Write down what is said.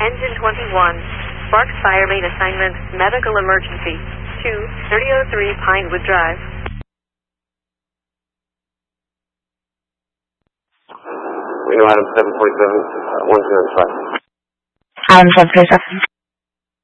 Engine 21. Sparks Fire Main Assignment, Medical Emergency. 3003 Pinewood Drive. We know Adam 747, 105. Adam 747.